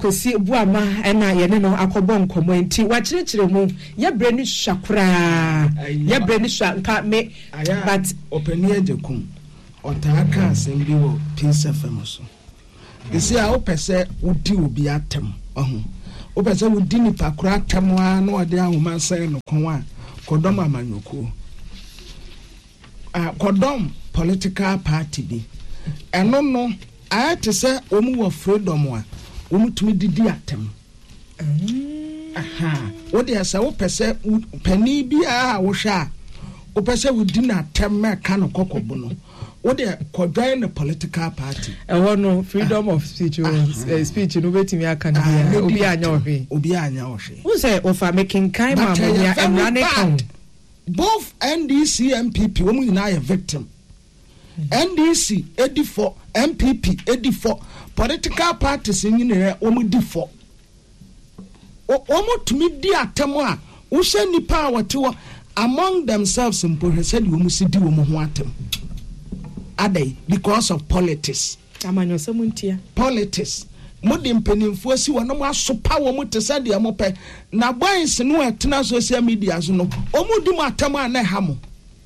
kosi buama ena ye ne no akobɔ nkomo enti wa kyerɛkyerɛ mu ye bre ni hwakura ye bre ni hwa nka me but opani ajekum otaka asem bi wo Peace FM so isi a opese wudi obi atem opese wudi ni pakura atem a na ode ahoma san no kon a kodom amanyoko kodom political party bi eno no ayate se omu wo freedom a omu tumi didi atem wode asa wo pese pani bia a wo hwa wo pese wudi na atem ma ka no kokobo no wode kodwan the political party no freedom of speech speech no betimi aka na bia obi anya ohwe wo say ofa making kai ma ya emrane count both NDC MPP wo mu nyina ya victim NDC 84 MPP 84 political parties nyina wo mu D4 wo mu tumi di atemo a wo hye nipa a wote among themselves said wo mu sidi wo mu ho atem adai because of politics amanyo semuntia politics modern penimfo si wono asopa wo mu te said ya mope na boys no etena social media so no omudi mu atem a na ha mo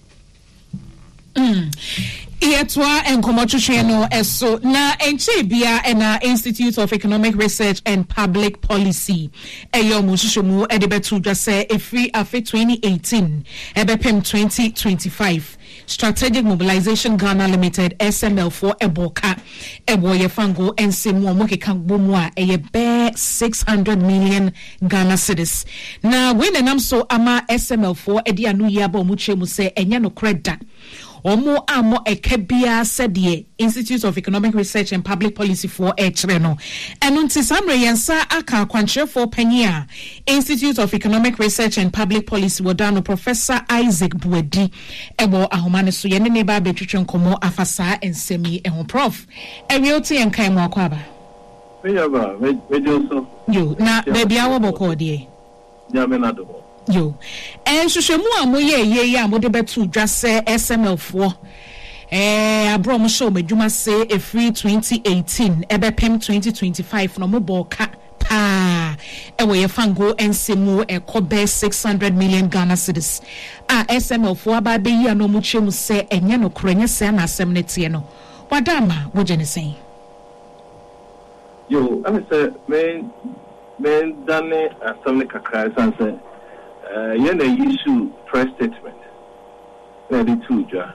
Ietwa enkomochuche no eso na enche bia na Institute of Economic Research and Public Policy eyo mushishomu edebetu dwase efri afe 2018 ebepem 2025 Strategic Mobilization Ghana Limited SML4 eboka eboye fango ensemu omokeka gbomu a eye be 600 million Ghana cedis na when enamso ama SML4 edi anu yaba omuchemu se enya no kreda Omo amo ekebia said Institute of Economic Research and Public Policy for Echreno. And unti samre yansa aka kwanche for Penya Institute of Economic Research and Public Policy wadano Professor Isaac Buedi ebo ahomane so yene neba betwetwe nkomo afasa ensemi ehon prof. Ewioti enkai mo akwaba. Meyaba mejoso. Yo na baby awo boko die. Ya menado. Yo hwehwemu amoye ye amode betu dwase SML4 abrom show medwuma se efree 2018 ebepem 2025 no moboka pa ewo ye fango ensemu ekobe 600 million Ghana cedis SML4 aba be yi no mu chemu se enye no krenye se na asem netie no wadama wojene sen yo I say men dane asem ne kakra sanse yana issue press statement na the two ja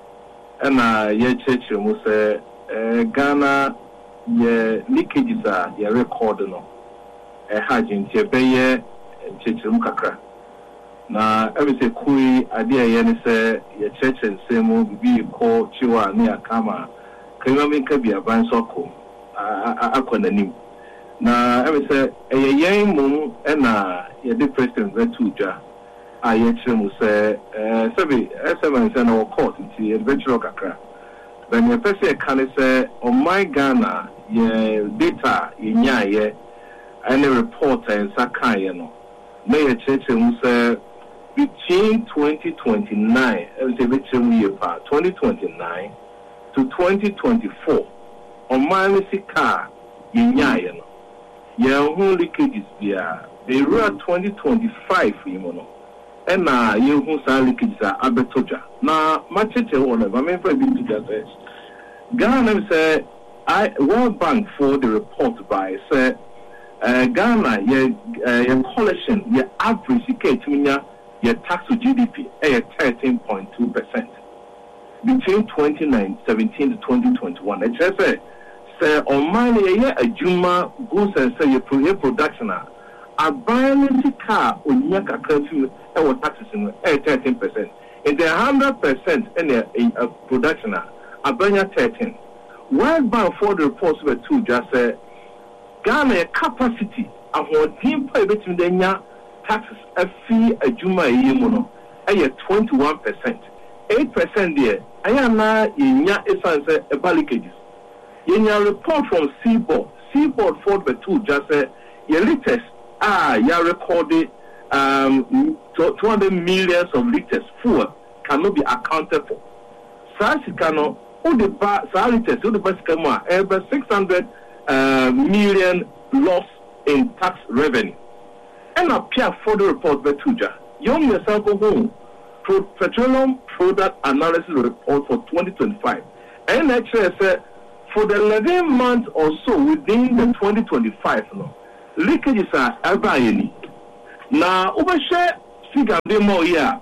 na ye church mu say Ghana ye leakages are ye record no hajin tie be ye church mu kakra na every say kui ade ye ne say ye church say mu bi ko chiwa ne akama kama min ka bia ban soko akonanim na every say yen mu na the president Vetuja, I actually say, Sabi, SMS and our court in the virtual Kakra. When you person say, on my Ghana, data in ya, and a reporter in Sakayano. May a church say, between 2029, as a virtual year part, 2029 to 2024, on my car in Yayano. Your leakages via. They were 2025 you and now you who say leakages are abetoja now much one I mean for been together Ghana say World Bank for the report by say Ghana your collection your average your tax to GDP at 13.2% between 2017 to 2021 it just say on money a juma goes and say your production ability car onya kakra fi taxes no 13%. In the 100% in a production abanya 13. World Bank for the reports were two just say Ghana capacity of what team pay between the taxes a fee a juma yemono 21%. 8% there. Ayana inya esanse a balikages. Yenya report from Seaboard for the two just say your latest you recorded 200 millions of liters fuel cannot be accounted for. Sasikano, all the liters, all the best 600 million loss in tax revenue. And appear for the report by Tuja. Young yourself home. Petroleum Product Analysis Report for 2025. And actually said for the 11 months or so within the 2025, leakages are ever any. Now, overshare figure the more year.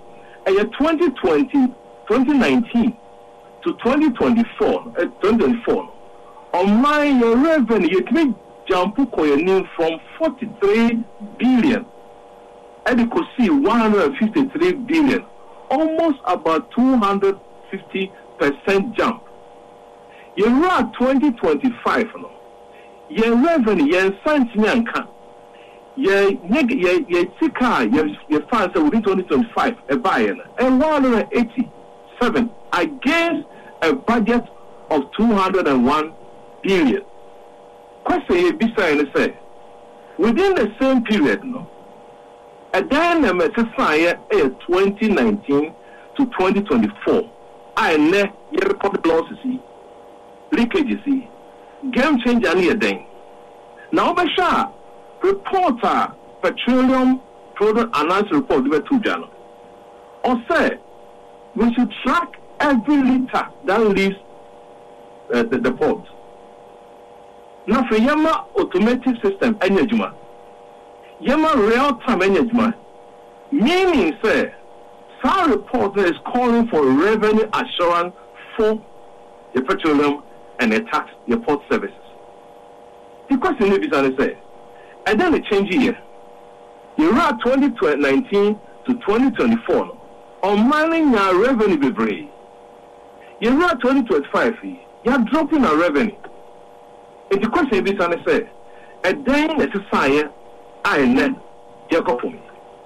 2019 to 2024, on my revenue, you can jump from 43 billion, and you could see 153 billion, almost about 250% jump. You're at 2025, your revenue, your science manka. Your funds within 2025 a buyer and 187 against a budget of 201 billion. Question beside say within the same period, a dynamic society 2019 to 2024. I ne your record losses, leakages, game change any a day. Now, Bashar. Reporter Petroleum Product Analysis Report to Jano. Or say we should track every liter that leaves the port. Now for Yama automated system energy, Yama real time energy, meaning say some reporter is calling for revenue assurance for the petroleum and the tax the port services. The question is say. And then the change here. You're at 2019 to 2024. On mining your revenue be brave. You're at 2025. You're dropping our revenue. If the question is on say, and then the society, I net, you're going for me.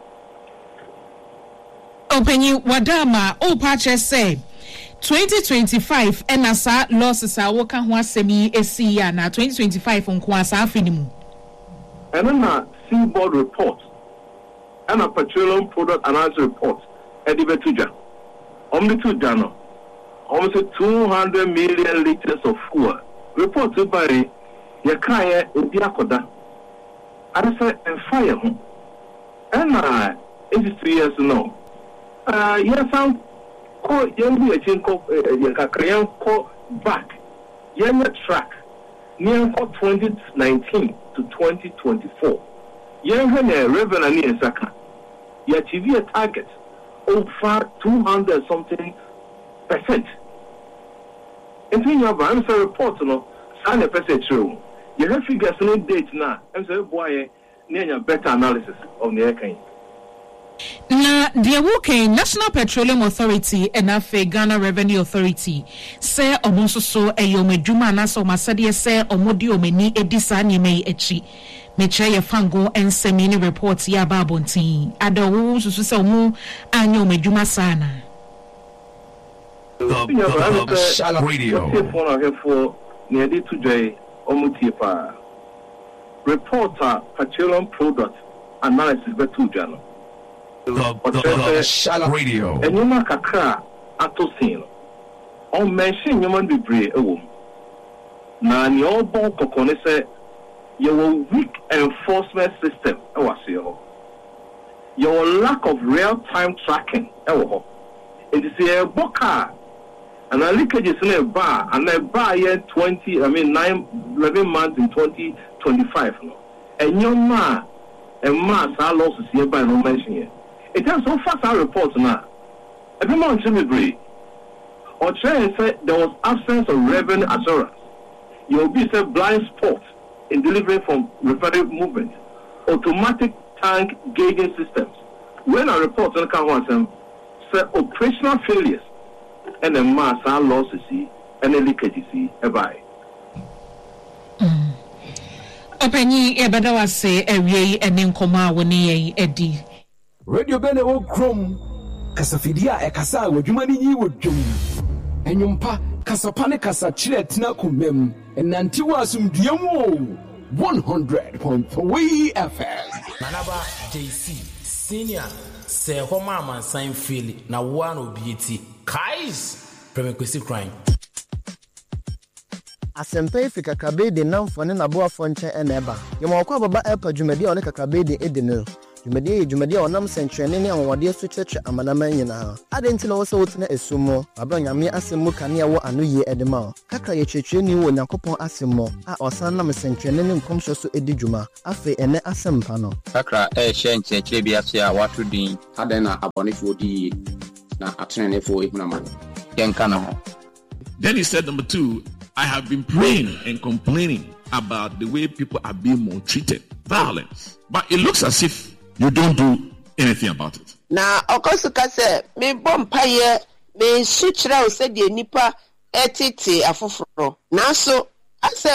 Open you, Wadama, Patches say 2025 and asa losses are working one semi SCA now 2025 on Kwasa Finimu. And then a seaboard report and a petroleum product analysis report at the Betuja. Only two jano. Almost 200 million liters of fuel. Reported by Yakaya Diakoda. I said, and fire home. And 83 years no. Yes, I'm called young Yakakayan call back. Young track near 2019. To 2024. Young revenue near Saka. You achieve a target over 200 something %. And when you have an answer report, sign a percent true. You have figures on date now. I'm saying, boy, near better analysis of the aircane. Na the working National Petroleum Authority and Afe Ghana Revenue Authority say omonso so eyomedwuma na so masade say omodi omeni edisa nyeme echi meche ye fango ensemi ni report ya babontin adawo susu se omu anyo medwuma sana the radio for near the today omutipa reporter petroleum product analysis betujano the radio. And you make a crack at the scene. On mention human be brave a woman. Now, your bon cocone say your weak enforcement system. Your lack of real time tracking. It is a boca and a leakage in a bar and a bar year 11 months in 2025. And your ma and mass are losses here by no mention here. It has so fast our reports now. Every month should be brief. Or say there was absence of revenue assurance. You'll be a blind spot in delivering from refinery movement. Automatic tank gauging systems. When a report on the say operational failures and the mass are losses and the leakages by. Openyi ebada say ewie ene nkoma woni edi. Radio Bene o Chrome Kasafidia ekasa wadwuma ni yi wodwum enyumpa kasapane kasa chire tina kumem enanti wasumduam 100.3 FM Manaba JC senior say homa man sign feel na one obieti kais premekwesi crime Asempa ifi kakrabe de namfo ne naboafo nche eneba. Yema kwa baba epa dwumadi a one kakrabe de edino. Dwumadi a onam sentrene ne anwade so cheche amanama nyina. Ade nti na wo se wotena esumo, baba nyame asemu kane wo anoye edema. Kakra ye chechire ni wo Nyankopon asemo a osan nam sentrene ne nkomhye so edi dwuma. Afe ene asempa no. Kakra hye nchechire bi ase a wato din. Ade na abonefo di na atrenefo ehunama. Yenka na ho. Then he said, number 2, I have been praying and complaining about the way people are being maltreated, violence. But it looks as if you don't do anything about it. Na okosuka se me bompaye me suchira o se de nipa etete afoforo. Na so ase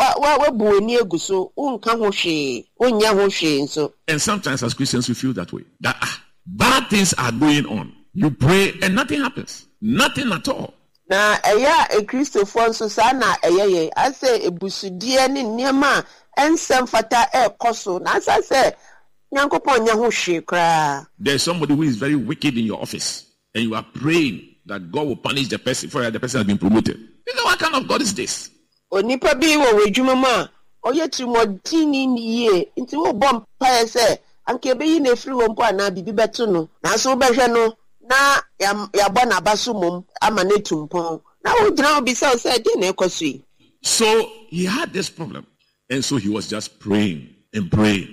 wa buoni eguso unka ho hwe onya ho hwe nso. And sometimes as Christians we feel that way. That bad things are going on. You pray and nothing happens. Nothing at all. Na eya Christopher nso sa na eyeye ase ebusudie ne niema ensem fata ekoso na ase Nyankopon nya ho hwe kra. There's somebody who is very wicked in your office and you are praying that God will punish the person for the person has been promoted. You know what kind of God is this? Onipa bi wo wedwuma ma oye trimodini niye nti wo bom pa se anke be yi na free wo mpo ana bibi beto no na so behwe no na ya bona basumum amanetumpon na wo gina obi say dey na ekoso. So he had this problem and so he was just praying and praying.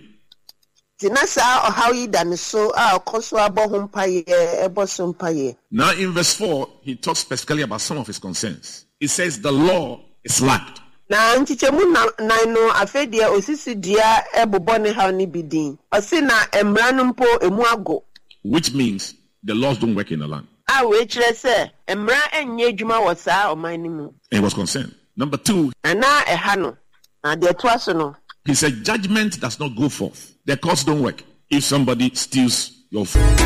Tinasa or how he done so koso abohum paye ebosom paye. Now in verse 4 he talks specifically about some of his concerns. He says the law is lacked. Na ntichemu na no afedia osisi dia ebobone ha ni bidin. Osi na emranu mpo emu ago. Which means the laws don't work in the land. We kire se emra enye adwuma wo saa oman ni mu. He was concerned. Number 2. Na eha no. Na de to aso no. He said judgment does not go forth. The courts don't work if somebody steals your food.